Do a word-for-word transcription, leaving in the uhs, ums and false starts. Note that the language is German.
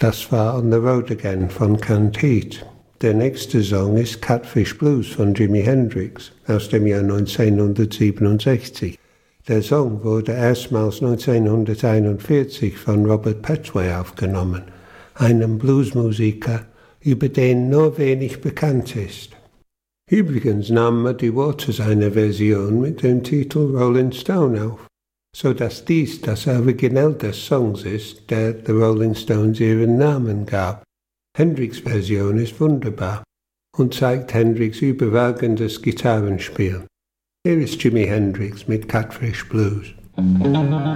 Das war On the Road Again von Canned Heat. Der nächste Song ist Catfish Blues von Jimi Hendrix aus dem Jahr neunzehnhundertsiebenundsechzig. Der Song wurde erstmals neunzehnhunderteinundvierzig von Robert Petway aufgenommen, einem Bluesmusiker, über den nur wenig bekannt ist. Übrigens nahm Muddy Waters eine Version mit dem Titel Rolling Stone auf, so dass dies das Original des Songs ist, der The Rolling Stones ihren Namen gab. Hendrix' Version ist wunderbar und zeigt Hendrix' überragendes Gitarrenspiel. Hier ist Jimi Hendrix mit Catfish Blues.